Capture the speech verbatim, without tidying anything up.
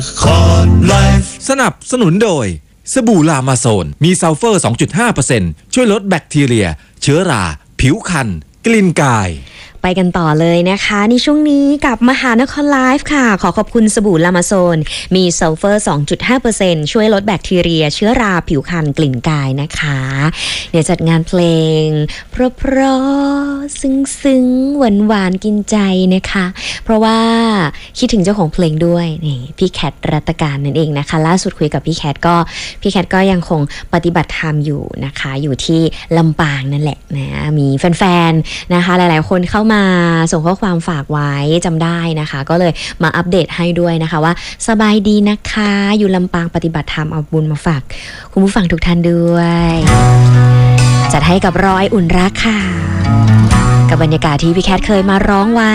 สนับสนุนโดยสบู่ลามาโซนมีซัลเฟอร์ สองจุดห้าเปอร์เซ็นต์ ช่วยลดแบคทีเรียเชื้อราผิวคันกลิ่นกายไปกันต่อเลยนะคะในช่วงนี้กับมหานครไลฟ์ค่ะขอขอบคุณสบู่ลามาโซนมีซัลเฟอร์ สองจุดห้าเปอร์เซ็นต์ ช่วยลดแบคทีเรียเชื้อราผิวคันกลิ่นกายนะคะเดี๋ยวจัดงานเพลงเพราะๆซึ้งๆหวานๆกินใจนะคะเพราะว่าคิดถึงเจ้าของเพลงด้วยนี่พี่แคทรัตการนั่นเองนะคะล่าสุดคุยกับพี่แคทก็พี่แคทก็ยังคงปฏิบัติธรรมอยู่นะคะอยู่ที่ลำปางนั่นแหละนะมีแฟนๆนะคะหลายๆคนเข้ามาส่งข้อความฝากไว้จำได้นะคะก็เลยมาอัปเดตให้ด้วยนะคะว่าสบายดีนะคะอยู่ลำปางปฏิบัติธรรมเอาบุญมาฝากคุณผู้ฟังทุกท่านด้วยจัดให้กับร้อยอุ่นรักค่ะกับบรรยากาศที่พี่แคทเคยมาร้องไว้